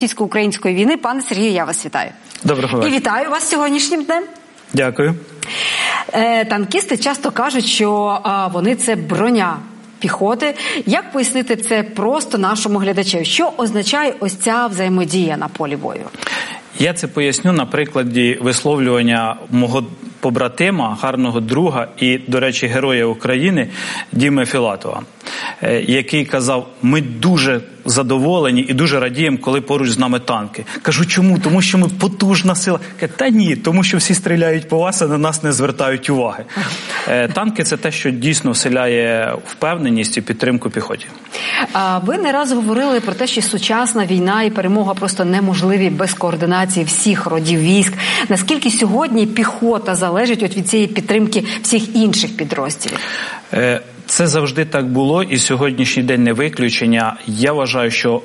російсько-української війни. Пане Сергію, я вас вітаю. Доброго вечора. І вітаю вас сьогоднішнім днем. Дякую. Танкісти часто кажуть, що вони – це броня піхоти. Як пояснити це просто нашому глядачеві? Що означає ось ця взаємодія на полі бою? Я це поясню на прикладі висловлювання мого побратима, гарного друга і, до речі, героя України Діми Філатова, який казав: ми дуже задоволені і дуже радіємо, коли поруч з нами танки. Кажу, чому? Тому що ми потужна сила. Каже, та ні, тому що всі стріляють по вас, а на нас не звертають уваги. Танки – це те, що дійсно вселяє впевненість і підтримку піхоті. Ви не раз говорили про те, що сучасна війна і перемога просто неможливі без координації всіх родів військ. Наскільки сьогодні піхота залежить від цієї підтримки всіх інших підрозділів? Це завжди так було, і сьогоднішній день не виключення. Я вважаю, що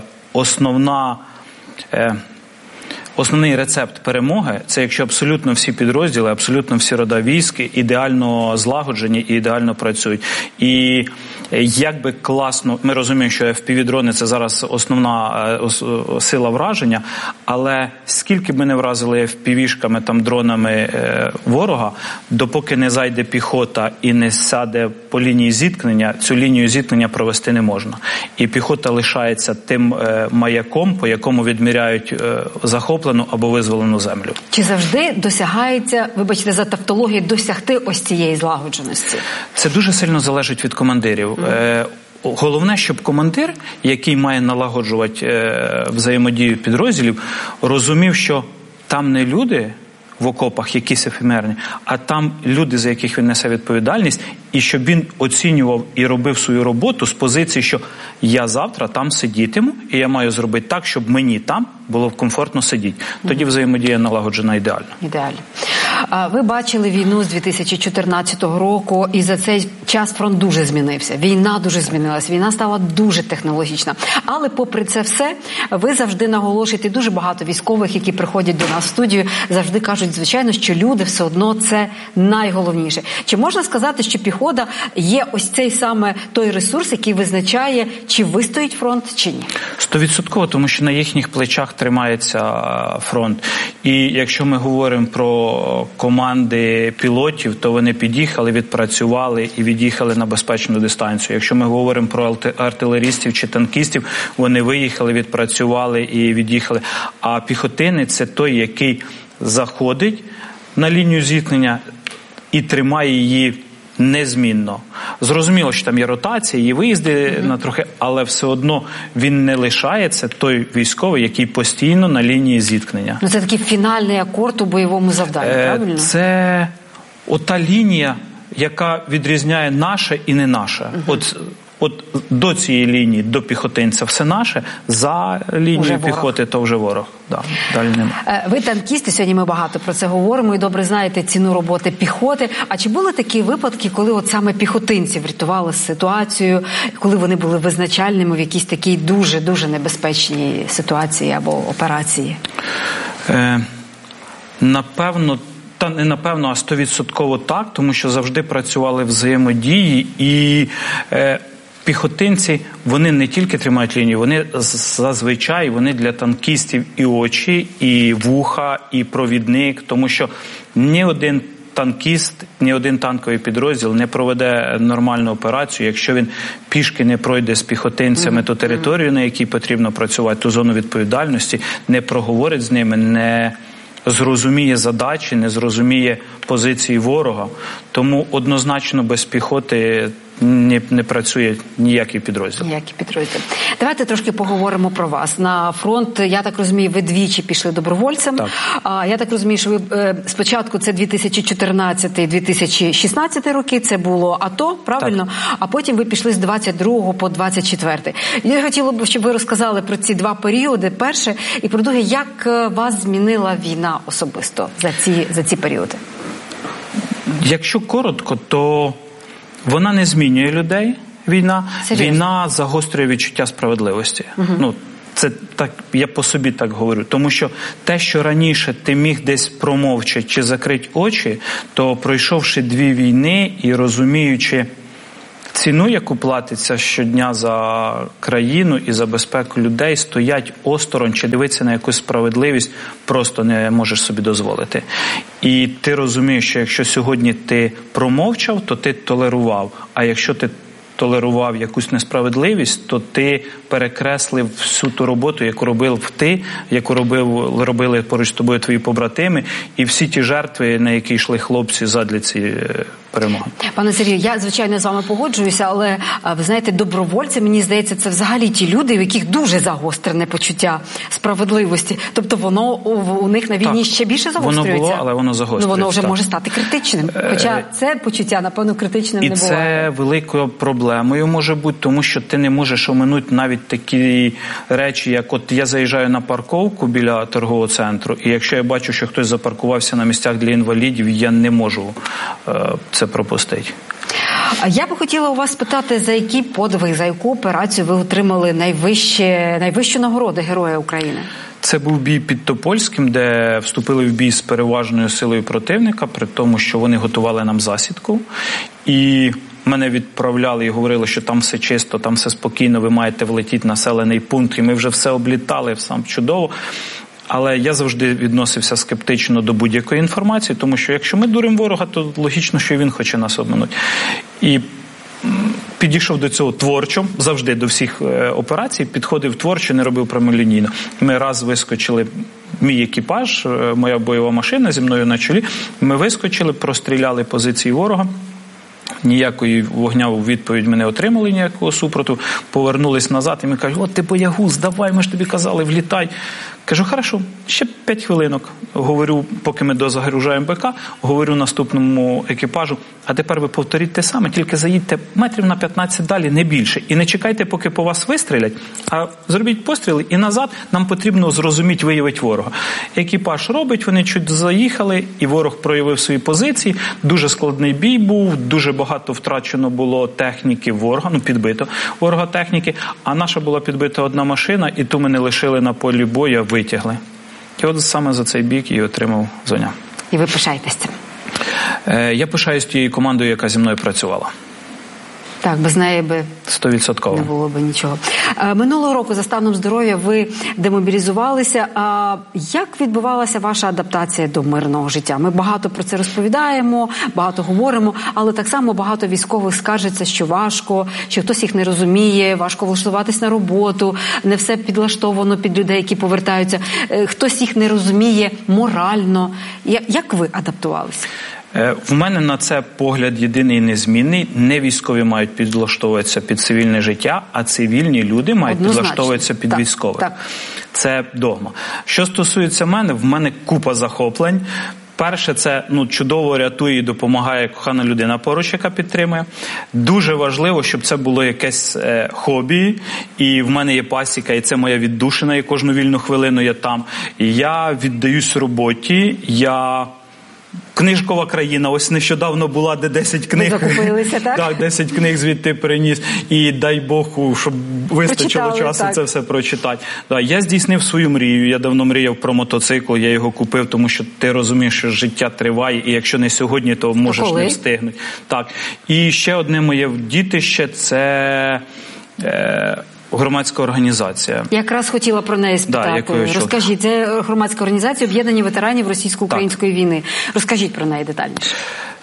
основний рецепт перемоги – це якщо абсолютно всі підрозділи, абсолютно всі рода військ ідеально злагоджені і ідеально працюють. І як би класно, ми розуміємо, що FPV-дрони – це зараз основна сила враження, але скільки б ми не вразили FPV-шками, там, дронами ворога, допоки не зайде піхота і не сяде по лінії зіткнення, цю лінію зіткнення провести не можна. І піхота лишається тим маяком, по якому відміряють захоплену або визволену землю. Чи завжди досягається, вибачте за тавтологію, досягти ось цієї злагодженості? Це дуже сильно залежить від командирів. Головне, щоб командир, який має налагоджувати взаємодію підрозділів, розумів, що там не люди в окопах, якісь ефемерні, а там люди, за яких він несе відповідальність, і щоб він оцінював і робив свою роботу з позиції, що я завтра там сидітиму, і я маю зробити так, щоб мені там було комфортно сидіти. Тоді взаємодія налагоджена ідеально. Ідеально. Ви бачили війну з 2014 року, і за цей час фронт дуже змінився. Війна дуже змінилась, війна стала дуже технологічна. Але попри це все, ви завжди наголошуєте, дуже багато військових, які приходять до нас в студію, завжди кажуть, звичайно, що люди все одно це найголовніше. Чи можна сказати, що піхота є ось цей саме той ресурс, який визначає, чи вистоїть фронт, чи ні? 100%, тому що на їхніх плечах тримається фронт. І якщо ми говоримо про команди пілотів, то вони під'їхали, відпрацювали і від'їхали на безпечну дистанцію. Якщо ми говоримо про артилерістів чи танкістів, вони виїхали, відпрацювали і від'їхали. А піхотинець – це той, який заходить на лінію зіткнення і тримає її незмінно. Зрозуміло, що там є ротація, є виїзди на трохи, але все одно він не лишається той військовий, який постійно на лінії зіткнення. Ну, це такий фінальний акорд у бойовому завданні, правильно? Це ота лінія, яка відрізняє наше і не наше. От до цієї лінії, до піхотинця все наше, за лінією піхоти то вже ворог. Да, далі нема. Ви танкісти, сьогодні ми багато про це говоримо і добре знаєте ціну роботи піхоти. А чи були такі випадки, коли от саме піхотинці врятували ситуацію, коли вони були визначальними в якійсь такій дуже-дуже небезпечній ситуації або операції? Напевно, та не напевно, а 100% так, тому що завжди працювали взаємодії і піхотинці, вони не тільки тримають лінію, вони зазвичай, вони для танкістів і очі, і вуха, і провідник, тому що ні один танкіст, ні один танковий підрозділ не проведе нормальну операцію, якщо він пішки не пройде з піхотинцями ту територію, на якій потрібно працювати, ту зону відповідальності, не проговорить з ними, не зрозуміє задачі, не зрозуміє позиції ворога. Тому однозначно без піхоти не працює ніякий підрозділ. Ніякий підрозділ. Давайте трошки поговоримо про вас. На фронт, я так розумію, ви двічі пішли добровольцем. Так. Я так розумію, що ви спочатку це 2014-2016 роки, це було АТО, правильно? Так. А потім ви пішли з 22 по 24. Я хотіла б, щоб ви розказали про ці два періоди. Перше, і про друге, як вас змінила війна особисто за ці періоди? Якщо коротко, то вона не змінює людей, війна. Серйозно? Війна загострює відчуття справедливості. Це так, я по собі так говорю. Тому що те, що раніше ти міг десь промовчати чи закрити очі, то пройшовши дві війни і розуміючи ціну, яку платиться щодня за країну і за безпеку людей, стоять осторонь чи дивитися на якусь справедливість просто не можеш собі дозволити. І ти розумієш, що якщо сьогодні ти промовчав, то ти толерував. А якщо ти толерував якусь несправедливість, то ти перекреслив всю ту роботу, яку робив ти, яку робили поруч з тобою твої побратими, і всі ті жертви, на які йшли хлопці задля цієї перемоги. Пане Сергію, я, звичайно, з вами погоджуюся, але, ви знаєте, добровольці, мені здається, це взагалі ті люди, у яких дуже загострене почуття справедливості. Тобто воно у них на війні ще більше загострюється? Воно було, але воно загострюється. Воно вже може стати критичним. Хоча це почуття, напевно, критичним не буває. І це великою проблемою може бути, тому що ти не можеш оминути навіть такі речі, як от я заїжджаю на парковку біля торгового центру, і якщо я бачу, що хтось запаркувався на місцях для інвалідів, я не можу це пропустити. Я би хотіла у вас спитати, за який подвиг, за яку операцію ви отримали найвищу нагороду Героя України? Це був бій під Топольським, де вступили в бій з переважною силою противника, при тому, що вони готували нам засідку. І мене відправляли і говорили, що там все чисто, там все спокійно, ви маєте влетіти в населений пункт. І ми вже все облітали, сам чудово. Але я завжди відносився скептично до будь-якої інформації, тому що якщо ми дуримо ворога, то логічно, що він хоче нас обманути. І підійшов до цього творчо, завжди до всіх операцій, підходив творчо, не робив прямолінійно. Ми раз вискочили, мій екіпаж, моя бойова машина зі мною на чолі, ми вискочили, простріляли позиції ворога. Ніякої вогня у відповідь ми не отримали, ніякого супроту. Повернулись назад і ми кажуть, от ти боягуз, давай, ми ж тобі казали, влітай. Кажу, хорошо, ще 5 хвилинок. Говорю, поки ми дозагружаємо БК, говорю наступному екіпажу, а тепер ви повторіть те саме, тільки заїдьте метрів на 15 далі, не більше. І не чекайте, поки по вас вистрілять, а зробіть постріли і назад нам потрібно зрозуміти, виявити ворога. Екіпаж робить, вони чуть заїхали, і ворог проявив свої позиції. Дуже складний бій був, дуже багато втрачено було техніки ворога, підбито ворога техніки, а наша була підбита одна машина, і ту ми не лишили на полі бою, витягли. І от саме за цей бік і отримав звання. І ви пишаєтесь цим? Я пишаюсь тією командою, яка зі мною працювала. Так, без неї би 100%. не було б нічого. Минулого року за станом здоров'я ви демобілізувалися. Як відбувалася ваша адаптація до мирного життя? Ми багато про це розповідаємо, багато говоримо, але так само багато військових скаржаться, що важко, що хтось їх не розуміє, важко влаштуватись на роботу, не все підлаштовано під людей, які повертаються, хтось їх не розуміє морально. Як ви адаптувалися? В мене на це погляд єдиний і незмінний. Не військові мають підлаштовуватися під цивільне життя, а цивільні люди мають підлаштовуватися під військових. Так. Це догма. Що стосується мене, в мене купа захоплень. Перше, це чудово рятує і допомагає кохана людина поруч, яка підтримує. Дуже важливо, щоб це було якесь хобі, і в мене є пасіка, і це моя віддушина, і кожну вільну хвилину я там. І я віддаюсь роботі, Книжкова країна, ось нещодавно була, де 10 книг. Ви закупилися, так? Так, 10 книг звідти переніс. І дай Бог, щоб вистачило часу це все прочитати. Я здійснив свою мрію. Я давно мріяв про мотоцикл, я його купив, тому що ти розумієш, що життя триває, і якщо не сьогодні, то можеш не встигнути. Так. І ще одне моє дітище – це громадська організація. Якраз хотіла про неї спитати. Розкажіть, це громадська організація «Об'єднання ветеранів російсько-української війни». Розкажіть про неї детальніше.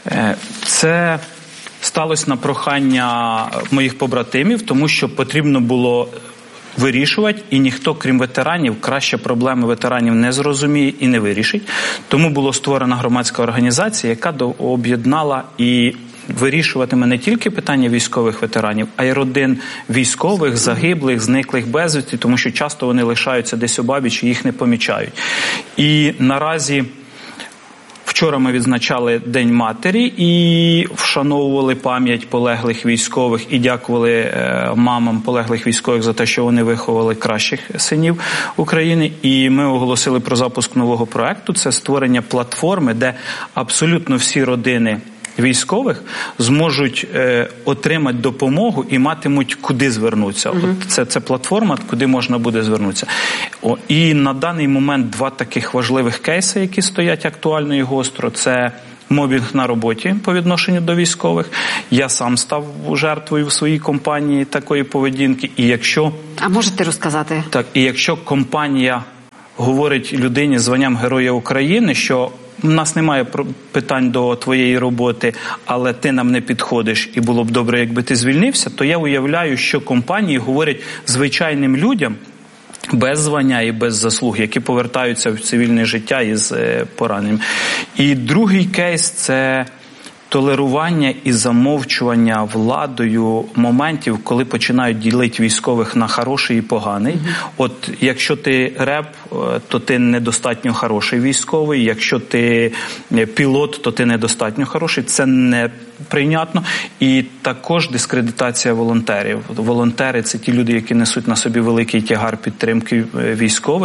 Це сталося на прохання моїх побратимів, тому що потрібно було вирішувати, і ніхто, крім ветеранів, краще проблеми ветеранів не зрозуміє і не вирішить. Тому була створена громадська організація, яка об'єднала і вирішуватиме не тільки питання військових ветеранів, а й родин військових, загиблих, зниклих безвісти, тому що часто вони лишаються десь обабіч і їх не помічають. І наразі вчора ми відзначали День матері і вшановували пам'ять полеглих військових і дякували мамам полеглих військових за те, що вони виховали кращих синів України. І ми оголосили про запуск нового проекту. Це створення платформи, де абсолютно всі родини військових зможуть отримати допомогу і матимуть куди звернутися. Це платформа, куди можна буде звернутися. І на даний момент 2 таких важливих кейси, які стоять актуально і гостро, це мобінг на роботі по відношенню до військових. Я сам став жертвою в своїй компанії такої поведінки. І якщо... А можете розказати? Так, і якщо компанія говорить людині з званням Героя України, що у нас немає питань до твоєї роботи, але ти нам не підходиш і було б добре, якби ти звільнився, то я уявляю, що компанії говорять звичайним людям без звання і без заслуг, які повертаються в цивільне життя із пораненням. І другий кейс – це толерування і замовчування владою моментів, коли починають ділити військових на хороший і поганий. От якщо ти реп, то ти недостатньо хороший військовий, якщо ти пілот, то ти недостатньо хороший. Це неприйнятно. І також дискредитація волонтерів. Волонтери – це ті люди, які несуть на собі великий тягар підтримки військових.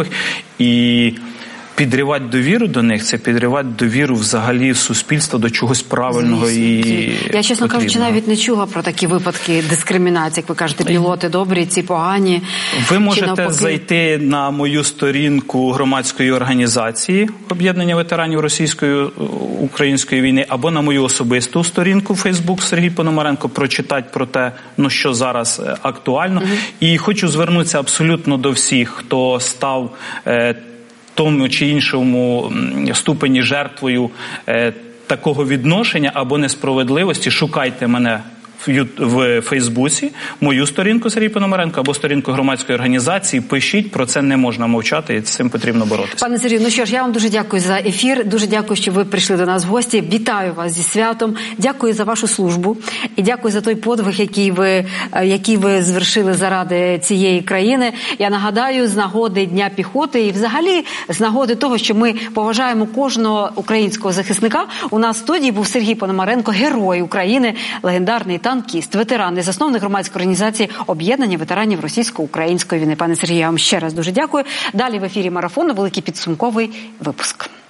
І підривати довіру до них – це підривати довіру взагалі в суспільство до чогось правильного і я, чесно кажучи, навіть не чула про такі випадки дискримінації, як ви кажете, пілоти добрі, ці погані. Ви можете зайти на мою сторінку громадської організації Об'єднання ветеранів російсько-української війни або на мою особисту сторінку в Facebook Сергій Пономаренко, прочитати про те, що зараз актуально. І хочу звернутися абсолютно до всіх, хто став тому чи іншому ступені жертвою такого відношення або несправедливості. Шукайте мене в Фейсбуці, мою сторінку Сергій Пономаренко або сторінку громадської організації, пишіть, про це не можна мовчати, і з цим потрібно боротися. Пане Сергію, ну що ж, я вам дуже дякую за ефір, дуже дякую, що ви прийшли до нас в гості, вітаю вас зі святом, дякую за вашу службу і дякую за той подвиг, який ви звершили заради цієї країни. Я нагадаю, з нагоди Дня піхоти і взагалі з нагоди того, що ми поважаємо кожного українського захисника, у нас в студії був Сергій Пономаренко, Герой України, легендарний танкіст, ветеран і засновник громадської організації Об'єднання ветеранів російсько-української війни. Пане Сергію, я вам ще раз дуже дякую. Далі в ефірі Марафону великий підсумковий випуск.